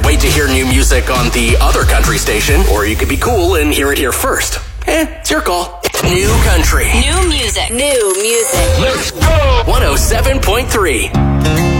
wait to hear new music on the other country station, or you could be cool and hear it here first. It's your call. New country. New music. New music. Let's go! 107.3.